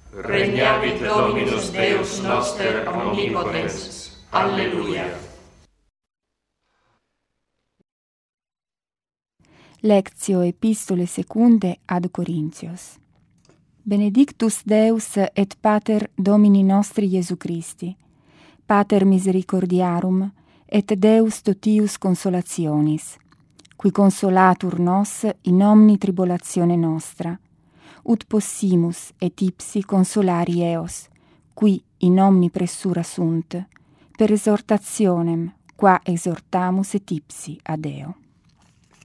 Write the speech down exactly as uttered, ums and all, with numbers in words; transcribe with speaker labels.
Speaker 1: Regnavit Dominus Deus noster omnipotens. Alleluia.
Speaker 2: Lectio Epistole secunde ad Corinthios. Benedictus Deus et Pater Domini nostri Iesu Christi, Pater misericordiarum, et Deus totius consolationis, qui consolatur nos in omni tribulatione nostra, ut possimus et ipsi consolari eos, qui in omni pressura sunt, per exhortationem, qua exhortamus et ipsi ad Deo.